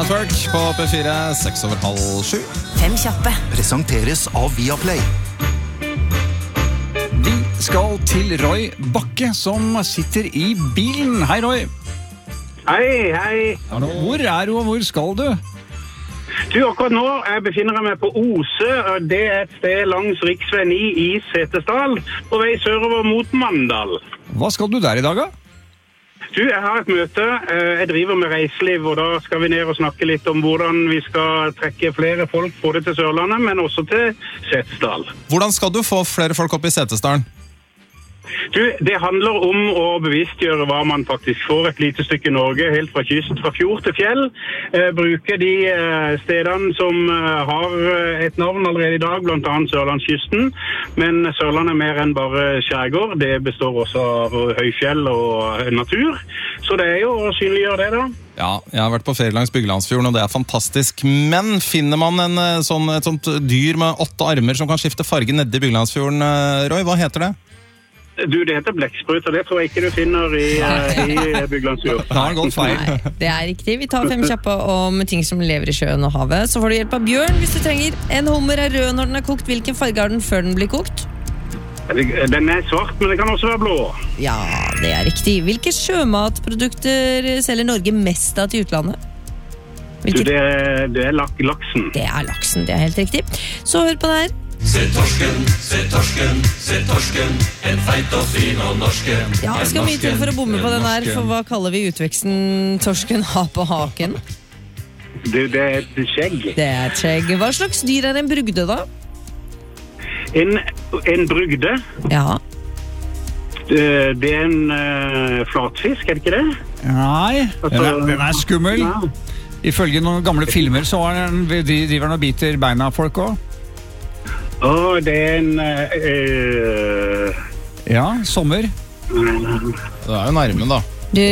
Network på P4, 6:06. 5 kjappe. Presenteres av Viaplay. Vi skal til Roy Bakke, som sitter i bilen. Hei, Roy. Hei. Hvor er du, og hvor skal du? Du, akkurat nå befinner jeg meg på Ose, og det er et sted langs riksvei 9 i Setesdal, på vei sørover mot Mandal. Hva skal du der i dag, da? Du, jeg har et møte. Jeg driver med reiseliv, og da skal vi ned og snakke litt om hvordan vi skal trekke flere folk både til Sørlandet, men også til Setesdal. Hvordan skal du få flere folk opp i Setesdalen? Du, det handler om å bevisstgjøre hva man faktisk får et lite stykke Norge, helt fra kyst, fra fjord til fjell. Bruke de stedene som har et navn allerede i dag, blant annet Sørlandskysten. Men Sørlandet er mer enn bare skjærgård. Det består også av høyfjell og natur. Så det er jo å synliggjøre det da. Ja, jeg har vært på ferie langs Byggelandsfjorden, og det er fantastisk. Men finner man et sånt dyr med 8 armer som kan skifte farge nede i Byggelandsfjorden, Roy, hva heter det? Du, det heter blekksprut, og det tror jeg ikke du finner i Byggelandsfjord. Det har gått feil. Nei, det er riktig. Vi tar 5 kjappe om ting som lever i sjøen og havet. Så får du hjelp av Bjørn hvis du trenger. En hummer er rød når den er kokt. Hvilken farge har den før den blir kokt? Den er svart, men den kan også være blå. Ja, det er riktig. Hvilke sjømatprodukter selger Norge mest av til utlandet? Du, det er laksen. Det er laksen, det er helt riktig. Så hør på det her. Se torsken, en feit og fin og norsken. Ja, det skal mye til for å bomme på den her, for hva kaller vi utveksten torsken ha på haken? Du, det er et skjegg. Det er et skjegg. Hva slags dyr er en brugde da? En brugde? Ja. Det er en flatfisk, er det ikke det? Nei, den er skummel. Ja. Ifølge noen gamle filmer så driver den og biter beina av folk også. Det er en... Ja, sommer. Det er jo nærme, da.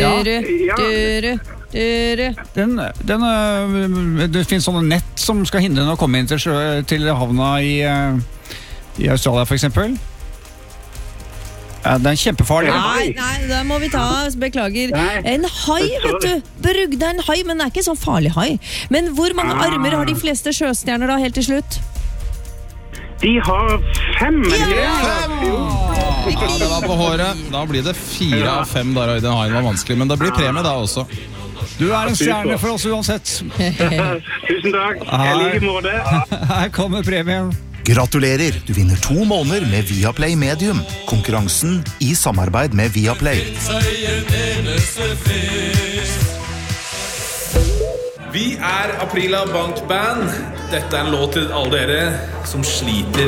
Det finnes sånne nett som skal hindre den å komme inn til havna i Australia, for eksempel. Ja, det er kjempefarlig. Nei, da må vi ta, beklager. En hai, vet du. Brugde er en hai, men den er ikke sånn farlig hai. Men hvor mange armer har de fleste sjøstjerner da, helt til slutt? De har 5. Ja, det var på håret. Da blir det 4 av 5 der, den haien var vanskelig, men det blir premie da også. Du er en stjerne for oss uansett. Tusen takk. Jeg liker måte. Her kommer premien. Gratulerer, du vinner 2 måneder med Viaplay Medium. Konkurransen i samarbeid med Viaplay. Vi er Aprila Bank Band. Dette er en låt til alle dere som sliter